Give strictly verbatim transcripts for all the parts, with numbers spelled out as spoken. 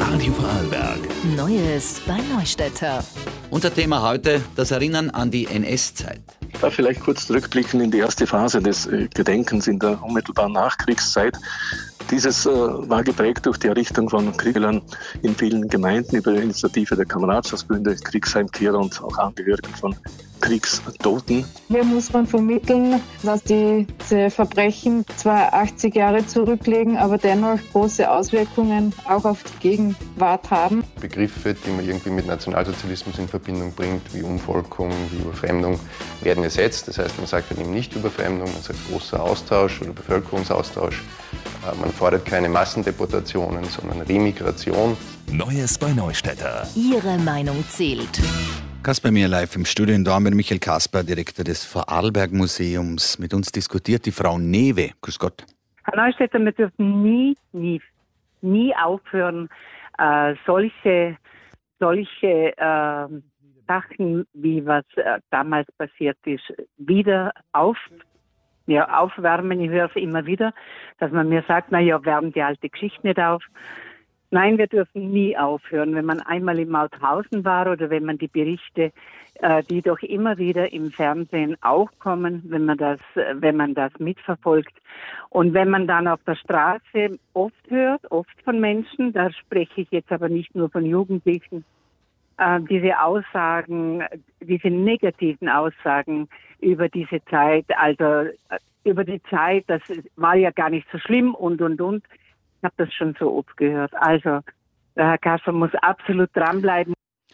Radio Vorarlberg. Neues bei Neustädter. Unser Thema heute, das Erinnern an die N S-Zeit. Ich darf vielleicht kurz zurückblicken in die erste Phase des Gedenkens in der unmittelbaren Nachkriegszeit. Dieses äh, war geprägt durch die Errichtung von Kriegern in vielen Gemeinden über die Initiative der Kameradschaftsbünde, Kriegsheimkehrer und auch Angehörigen von Kriegstoten. Hier muss man vermitteln, dass diese Verbrechen zwar achtzig Jahre zurücklegen, aber dennoch große Auswirkungen auch auf die Gegenwart haben. Begriffe, die man irgendwie mit Nationalsozialismus in Verbindung bringt, wie Umvolkung, wie Überfremdung, werden ersetzt. Das heißt, man sagt dann eben nicht Überfremdung, man sagt großer Austausch oder Bevölkerungsaustausch. Man fordert keine Massendeportationen, sondern Remigration. Neues bei Neustädter. Ihre Meinung zählt. Gast bei mir live im Studio in Dorn mit Michael Kasper, Direktor des Vorarlberg-Museums. Mit uns diskutiert die Frau Newe. Grüß Gott. Herr Neustädter, wir dürfen nie, nie, nie aufhören, äh, solche, solche äh, Sachen, wie was äh, damals passiert ist, wieder auf Ja, aufwärmen, ich höre es immer wieder, dass man mir sagt, na ja, wärmen die alte Geschichte nicht auf. Nein, wir dürfen nie aufhören. Wenn man einmal in Mauthausen war oder wenn man die Berichte, äh, die doch immer wieder im Fernsehen auch kommen, wenn man das, wenn man das mitverfolgt. Und wenn man dann auf der Straße oft hört, oft von Menschen, da spreche ich jetzt aber nicht nur von Jugendlichen, äh, diese Aussagen, diese negativen Aussagen über diese Zeit, also äh, über die Zeit, das war ja gar nicht so schlimm und, und, und. Ich habe das schon so oft gehört. Also, der Herr Kasper muss absolut dranbleiben.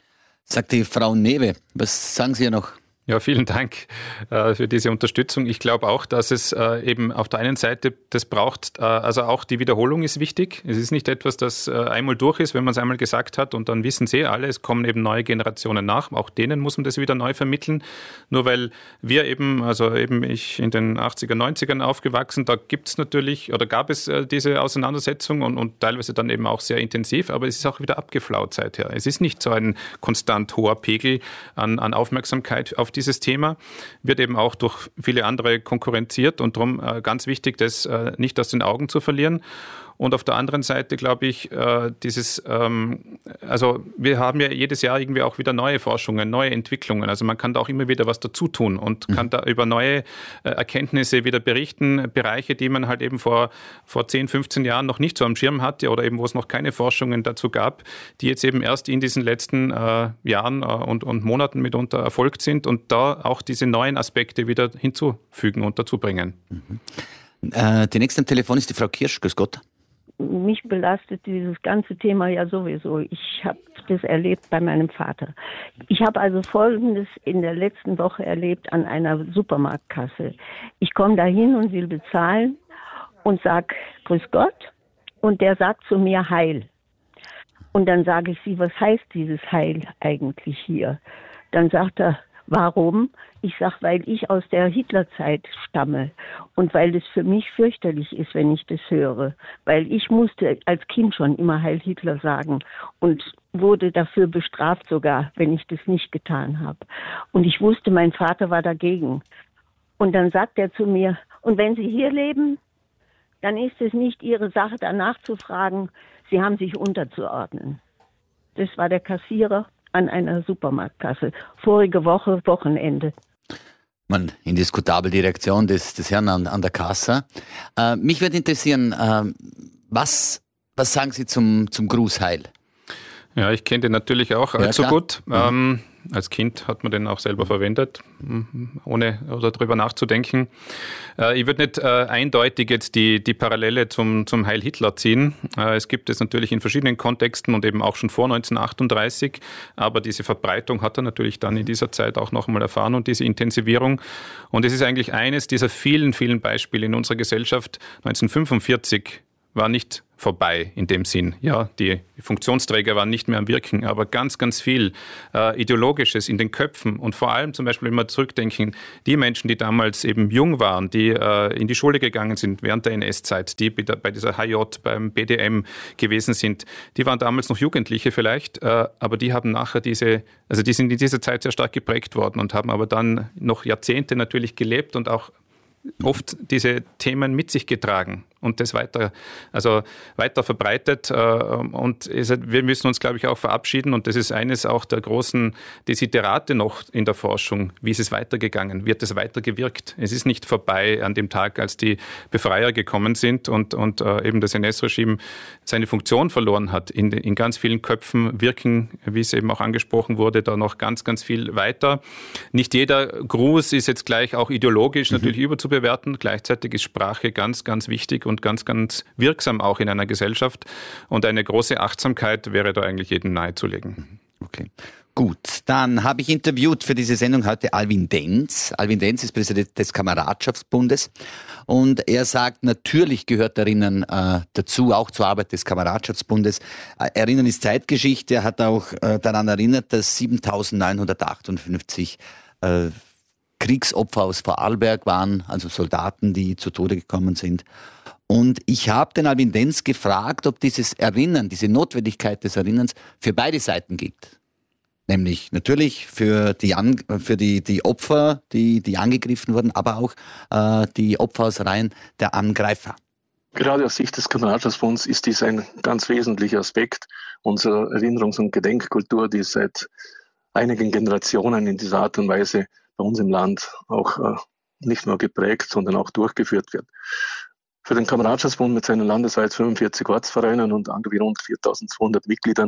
Sagt die Frau Newe. Was sagen Sie noch? Ja, vielen Dank äh, für diese Unterstützung. Ich glaube auch, dass es äh, eben auf der einen Seite das braucht, äh, also auch die Wiederholung ist wichtig. Es ist nicht etwas, das äh, einmal durch ist, wenn man es einmal gesagt hat und dann wissen sie alle, es kommen eben neue Generationen nach. Auch denen muss man das wieder neu vermitteln. Nur weil wir eben, also eben ich in den achtziger, neunzigern aufgewachsen, da gibt es natürlich oder gab es äh, diese Auseinandersetzung und, und teilweise dann eben auch sehr intensiv, aber es ist auch wieder abgeflaut seither. Es ist nicht so ein konstant hoher Pegel an, an Aufmerksamkeit auf dieses Thema, wird eben auch durch viele andere konkurrenziert und darum äh, ganz wichtig, das äh, nicht aus den Augen zu verlieren. Und auf der anderen Seite glaube ich, äh, dieses, ähm, also wir haben ja jedes Jahr irgendwie auch wieder neue Forschungen, neue Entwicklungen. Also man kann da auch immer wieder was dazu tun und mhm. kann da über neue äh, Erkenntnisse wieder berichten, Bereiche, die man halt eben vor, vor zehn, fünfzehn Jahren noch nicht so am Schirm hatte oder eben wo es noch keine Forschungen dazu gab, die jetzt eben erst in diesen letzten äh, Jahren äh, und, und Monaten mitunter erfolgt sind und da auch diese neuen Aspekte wieder hinzufügen und dazu bringen. Mhm. Äh, die nächste am Telefon ist die Frau Kirsch. Grüß Gott. Mich belastet dieses ganze Thema ja sowieso. Ich habe das erlebt bei meinem Vater. Ich habe also Folgendes in der letzten Woche erlebt an einer Supermarktkasse. Ich komme da hin und will bezahlen und sage, grüß Gott. Und der sagt zu mir, Heil. Und dann sage ich, sie, was heißt dieses Heil eigentlich hier? Dann sagt er, warum? Ich sage, weil ich aus der Hitlerzeit stamme und weil es für mich fürchterlich ist, wenn ich das höre. Weil ich musste als Kind schon immer Heil Hitler sagen und wurde dafür bestraft sogar, wenn ich das nicht getan habe. Und ich wusste, mein Vater war dagegen. Und dann sagt er zu mir, und wenn Sie hier leben, dann ist es nicht Ihre Sache, danach zu fragen, Sie haben sich unterzuordnen. Das war der Kassierer an einer Supermarktkasse. Vorige Woche, Wochenende. Man, indiskutabel die Reaktion des, des Herrn an, an der Kasse. Äh, mich würde interessieren, äh, was, was sagen Sie zum, zum Gruß Heil? Ja, ich kenne den natürlich auch allzu ja, gut. Mhm. Ähm, als Kind hat man den auch selber verwendet, ohne oder drüber nachzudenken. Äh, ich würde nicht äh, eindeutig jetzt die, die Parallele zum, zum Heil Hitler ziehen. Äh, es gibt es natürlich in verschiedenen Kontexten und eben auch schon vor neunzehnhundertachtunddreißig. Aber diese Verbreitung hat er natürlich dann in dieser Zeit auch noch einmal erfahren und diese Intensivierung. Und es ist eigentlich eines dieser vielen, vielen Beispiele in unserer Gesellschaft. neunzehnhundertfünfundvierzig war nicht vorbei in dem Sinn. Ja, die Funktionsträger waren nicht mehr am Wirken, aber ganz, ganz viel äh, Ideologisches in den Köpfen und vor allem zum Beispiel, wenn wir zurückdenken, die Menschen, die damals eben jung waren, die äh, in die Schule gegangen sind während der N S-Zeit, die bei dieser H J, beim B D M gewesen sind, die waren damals noch Jugendliche vielleicht, äh, aber die haben nachher diese, also die sind in dieser Zeit sehr stark geprägt worden und haben aber dann noch Jahrzehnte natürlich gelebt und auch oft diese Themen mit sich getragen. und das weiter, also weiter verbreitet. Und wir müssen uns, glaube ich, auch verabschieden. Und das ist eines auch der großen Desiderate noch in der Forschung. Wie ist es weitergegangen? Wird es weitergewirkt? Es ist nicht vorbei an dem Tag, als die Befreier gekommen sind und, und eben das N S-Regime seine Funktion verloren hat. In, in ganz vielen Köpfen wirken, wie es eben auch angesprochen wurde, da noch ganz, ganz viel weiter. Nicht jeder Gruß ist jetzt gleich auch ideologisch mhm. natürlich überzubewerten. Gleichzeitig ist Sprache ganz, ganz wichtig und ganz, ganz wirksam auch in einer Gesellschaft. Und eine große Achtsamkeit wäre da eigentlich jedem nahezulegen. Okay. Gut, dann habe ich interviewt für diese Sendung heute Alwin Denz. Alwin Denz ist Präsident des Kameradschaftsbundes und er sagt, natürlich gehört Erinnern äh, dazu, auch zur Arbeit des Kameradschaftsbundes. Äh, Erinnern ist Zeitgeschichte. Er hat auch äh, daran erinnert, dass siebentausendneunhundertachtundfünfzig äh, Kriegsopfer aus Vorarlberg waren, also Soldaten, die zu Tode gekommen sind. Und ich habe den Alwin Denz gefragt, ob dieses Erinnern, diese Notwendigkeit des Erinnerns für beide Seiten gibt. Nämlich natürlich für die, An- für die, die Opfer, die, die angegriffen wurden, aber auch äh, die Opfer aus Reihen der Angreifer. Gerade aus Sicht des Kameradschaftsbunds ist dies ein ganz wesentlicher Aspekt unserer Erinnerungs- und Gedenkkultur, die seit einigen Generationen in dieser Art und Weise bei uns im Land auch äh, nicht nur geprägt, sondern auch durchgeführt wird. Für den Kameradschaftsbund mit seinen landesweit fünfundvierzig Ortsvereinen und rund viertausendzweihundert Mitgliedern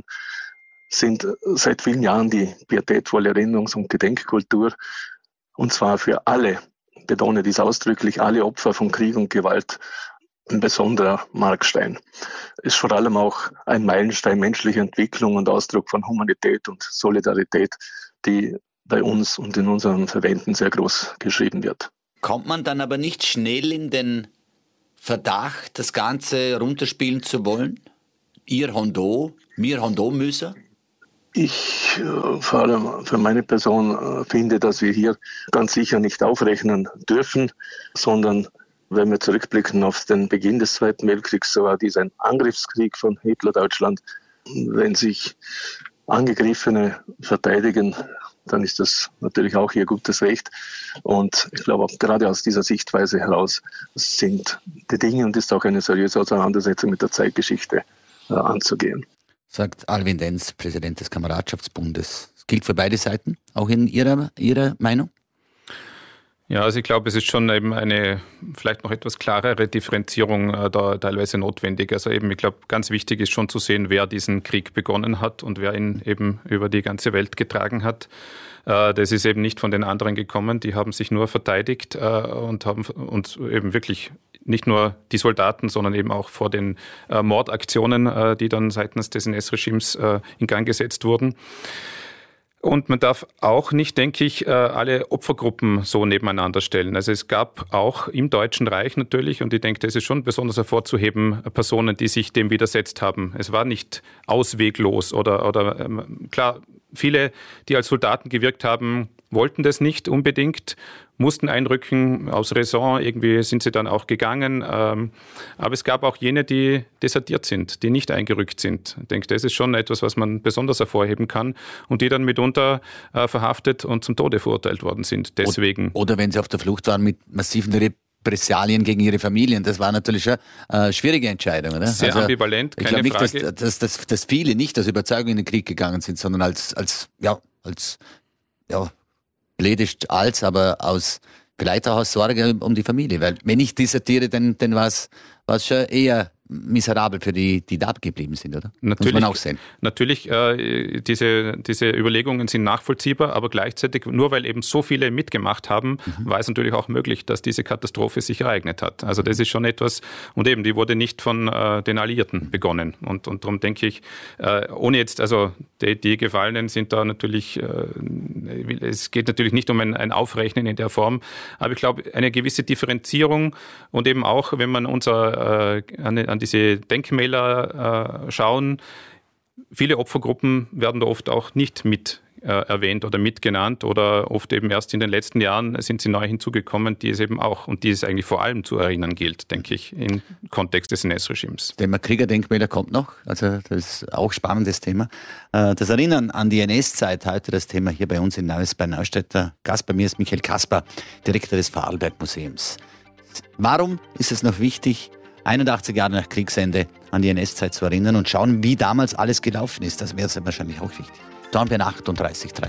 sind seit vielen Jahren die pietätvolle Erinnerungs- und Gedenkkultur, und zwar für alle, betone dies ausdrücklich, alle Opfer von Krieg und Gewalt, ein besonderer Markstein. Ist vor allem auch ein Meilenstein menschlicher Entwicklung und Ausdruck von Humanität und Solidarität, die bei uns und in unseren Verbänden sehr groß geschrieben wird. Kommt man dann aber nicht schnell in den Verdacht, das Ganze runterspielen zu wollen? Ihr Hondo, mir Hondo müsse? Ich äh, vor allem für meine Person äh, finde, dass wir hier ganz sicher nicht aufrechnen dürfen, sondern wenn wir zurückblicken auf den Beginn des Zweiten Weltkriegs, so war dies ein Angriffskrieg von Hitler-Deutschland. Wenn sich Angegriffene verteidigen, dann ist das natürlich auch ihr gutes Recht. Und ich glaube, gerade aus dieser Sichtweise heraus sind die Dinge und ist auch eine seriöse Auseinandersetzung mit der Zeitgeschichte äh, anzugehen. Sagt Alwin Denz, Präsident des Kameradschaftsbundes. Das gilt für beide Seiten, auch in Ihrer, Ihrer Meinung? Ja, also ich glaube, es ist schon eben eine vielleicht noch etwas klarere Differenzierung äh, da teilweise notwendig. Also eben, ich glaube, ganz wichtig ist schon zu sehen, wer diesen Krieg begonnen hat und wer ihn eben über die ganze Welt getragen hat. Äh, das ist eben nicht von den anderen gekommen. Die haben sich nur verteidigt äh, und haben uns eben wirklich nicht nur die Soldaten, sondern eben auch vor den äh, Mordaktionen, äh, die dann seitens des N S-Regimes äh, in Gang gesetzt wurden. Und man darf auch nicht, denke ich, alle Opfergruppen so nebeneinander stellen. Also es gab auch im Deutschen Reich natürlich, und ich denke, das ist schon besonders hervorzuheben, Personen, die sich dem widersetzt haben. Es war nicht ausweglos oder, oder ähm, klar, viele, die als Soldaten gewirkt haben, wollten das nicht unbedingt, mussten einrücken, aus Raison, irgendwie sind sie dann auch gegangen. Ähm, aber es gab auch jene, die desertiert sind, die nicht eingerückt sind. Ich denke, das ist schon etwas, was man besonders hervorheben kann und die dann mitunter äh, verhaftet und zum Tode verurteilt worden sind. Deswegen. Oder, oder wenn sie auf der Flucht waren mit massiven Repressalien gegen ihre Familien. Das war natürlich schon eine schwierige Entscheidung, oder? Sehr also, ambivalent, keine ich glaube nicht, Frage. Dass, dass, dass, dass viele nicht aus Überzeugung in den Krieg gegangen sind, sondern als, als, ja, als, ja, blödisch als, aber aus, vielleicht auch aus Sorge um die Familie. Weil wenn ich desertiere, dann, dann war es schon eher miserabel für die, die da geblieben sind, oder? Natürlich, muss man auch sehen. Natürlich, äh, diese, diese Überlegungen sind nachvollziehbar, aber gleichzeitig, nur weil eben so viele mitgemacht haben, mhm. war es natürlich auch möglich, dass diese Katastrophe sich ereignet hat. Also das ist schon etwas, und eben, die wurde nicht von äh, den Alliierten begonnen. Und, und darum denke ich, äh, ohne jetzt, also die, die Gefallenen sind da natürlich, äh, es geht natürlich nicht um ein, ein Aufrechnen in der Form, aber ich glaube, eine gewisse Differenzierung und eben auch, wenn man unser, äh, an, an diese Denkmäler äh, schauen, viele Opfergruppen werden da oft auch nicht mit äh, erwähnt oder mitgenannt oder oft eben erst in den letzten Jahren sind sie neu hinzugekommen, die es eben auch und die es eigentlich vor allem zu erinnern gilt, denke ich, im Kontext des N S-Regimes. Das Thema Kriegerdenkmäler kommt noch, also das ist auch ein spannendes Thema. Das Erinnern an die N S-Zeit, heute das Thema hier bei uns in Neues bei Neustädter. Gast bei mir ist Michael Kasper, Direktor des Vorarlberg Museums. Warum ist es noch wichtig, einundachtzig Jahre nach Kriegsende an die N S-Zeit zu erinnern und schauen, wie damals alles gelaufen ist. Das wäre wahrscheinlich auch wichtig. Dornbirn achtunddreißig Komma drei.